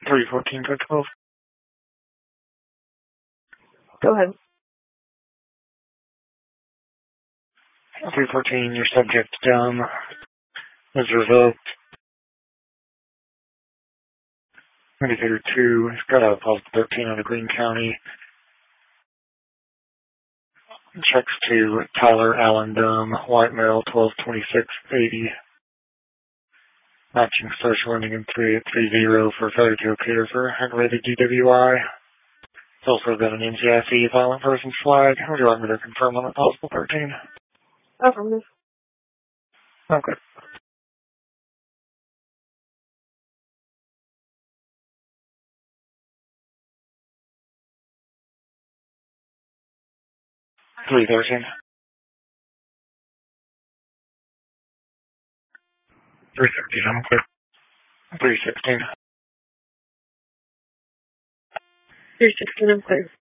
314 to 12. Go ahead. 314, your subject is revoked. Indicator 2 has got a pulse 13 on the Greene County. Checks to Tyler Allen Dome, white male, 122680. Matching social ending in 3830 for failure to appear for aggravated DWI. It's also got an NCIC violent person's flag. Would you like me to confirm on the possible 13? Affirmative. Okay. Three 13. 316, I'm clear. 316. 316, I'm clear.